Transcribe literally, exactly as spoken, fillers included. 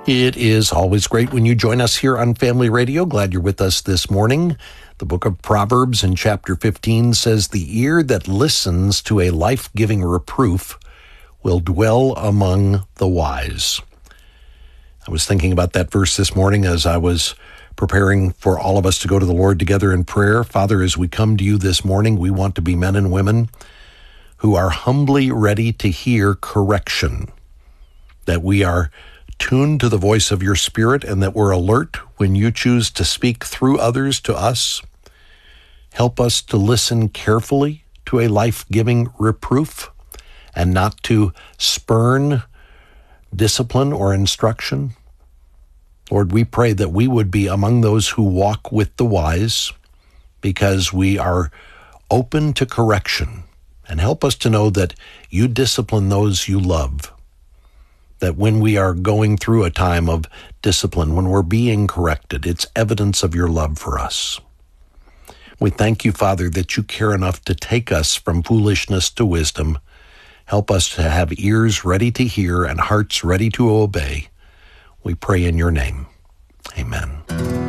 It is always great when you join us here on Family Radio. Glad you're with us this morning. The book of Proverbs in chapter fifteen says, "The ear that listens to a life-giving reproof will dwell among the wise." I was thinking about that verse this morning as I was preparing for all of us to go to the Lord together in prayer. Father, as we come to you this morning, we want to be men and women who are humbly ready to hear correction, that we are tuned to the voice of your Spirit, and that we're alert when you choose to speak through others to us. Help us to listen carefully to a life-giving reproof and not to spurn discipline or instruction. Lord, we pray that we would be among those who walk with the wise because we are open to correction, and help us to know that you discipline those you love. That when we are going through a time of discipline, when we're being corrected, it's evidence of your love for us. We thank you, Father, that you care enough to take us from foolishness to wisdom. Help us to have ears ready to hear and hearts ready to obey. We pray in your name. Amen.